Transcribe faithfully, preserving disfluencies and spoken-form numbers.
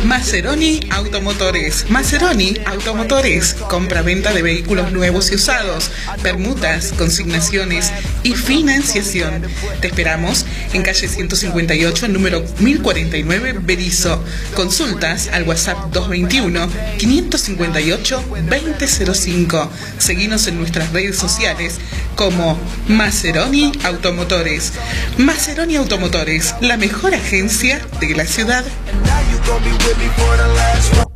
Maseroni Automotores. Maseroni Automotores. Compra-venta de vehículos nuevos y usados, permutas, consignaciones y financiación. Te esperamos en calle ciento cincuenta y ocho, número mil cuarenta y nueve, Berisso. Consultas al WhatsApp dos dos uno, cinco cinco ocho, dos cero cero cinco. Seguinos en nuestras redes sociales como Maseroni Automotores. Maseroni Automotores, la mejor agencia de la ciudad.